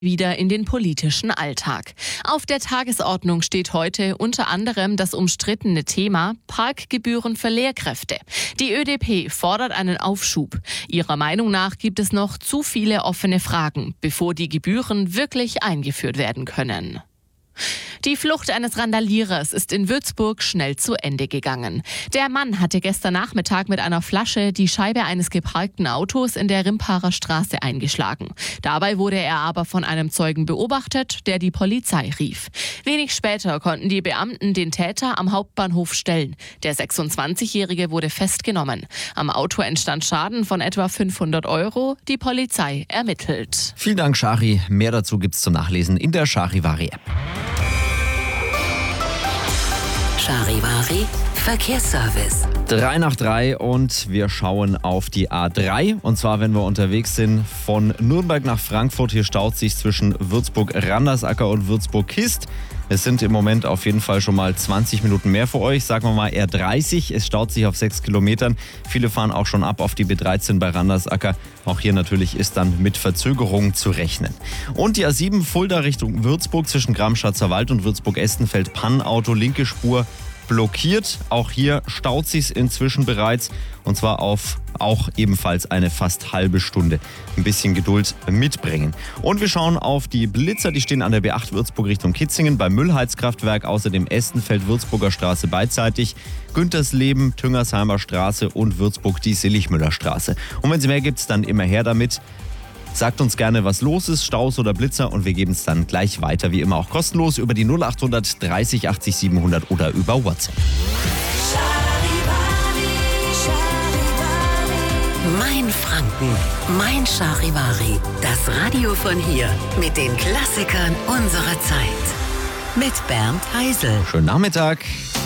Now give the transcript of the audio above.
wieder in den politischen Alltag. Auf der Tagesordnung steht heute unter anderem das umstrittene Thema Parkgebühren für Lehrkräfte. Die ÖDP fordert einen Aufschub. Ihrer Meinung nach gibt es noch zu viele offene Fragen, bevor die Gebühren wirklich eingeführt werden können. Die Flucht eines Randalierers ist in Würzburg schnell zu Ende gegangen. Der Mann hatte gestern Nachmittag mit einer Flasche die Scheibe eines geparkten Autos in der Rimparer Straße eingeschlagen. Dabei wurde er aber von einem Zeugen beobachtet, der die Polizei rief. Wenig später konnten die Beamten den Täter am Hauptbahnhof stellen. Der 26-Jährige wurde festgenommen. Am Auto entstand Schaden von etwa 500 €. Die Polizei ermittelt. Vielen Dank, Shari. Mehr dazu gibt's zum Nachlesen in der Charivari-App. Charivari Verkehrsservice. 3 nach 3 und wir schauen auf die A3. Und zwar, wenn wir unterwegs sind von Nürnberg nach Frankfurt. Hier staut sich zwischen Würzburg-Randersacker und Würzburg-Kist. Es sind im Moment auf jeden Fall schon mal 20 Minuten mehr für euch. Sagen wir mal eher 30. Es staut sich auf 6 Kilometern. Viele fahren auch schon ab auf die B13 bei Randersacker. Auch hier natürlich ist dann mit Verzögerungen zu rechnen. Und die A7 Fulda Richtung Würzburg zwischen Gramschatzer Wald und Würzburg-Estenfeld. Pannenauto, linke Spur blockiert. Auch hier staut sich inzwischen bereits. Und zwar auf auch ebenfalls eine fast halbe Stunde. Ein bisschen Geduld mitbringen. Und wir schauen auf die Blitzer. Die stehen an der B8 Würzburg Richtung Kitzingen beim Müllheizkraftwerk. Außerdem Estenfeld-Würzburger Straße beidseitig. Güntersleben, Tüngersheimer Straße und Würzburg die Sillichmüller Straße. Und wenn es mehr gibt, dann immer her damit. Sagt uns gerne, was los ist, Staus oder Blitzer, und wir geben es dann gleich weiter, wie immer auch kostenlos über die 0800 30 80 700 oder über WhatsApp. Mein Franken, mein Charivari. Das Radio von hier mit den Klassikern unserer Zeit. Mit Bernd Heisel. Schönen Nachmittag.